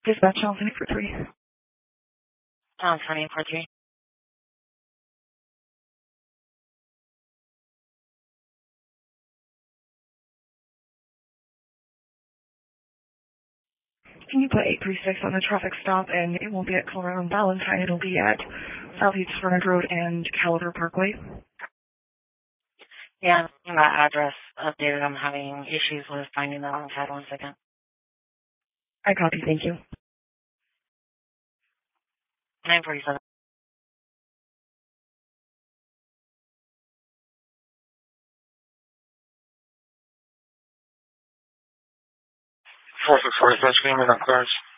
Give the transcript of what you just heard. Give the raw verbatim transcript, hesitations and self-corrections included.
Dispatch Johnson for three. Um, twenty four three. Can you put eight three six on the traffic stop, and it won't be at Colorado and Valentine, it'll be at Southeast Frontage Road and Caliber Parkway? Yeah, that address updated. I'm having issues with finding the wrong side. One second. I copy, thank you. nine forty-seven. four six four, that's name in cars.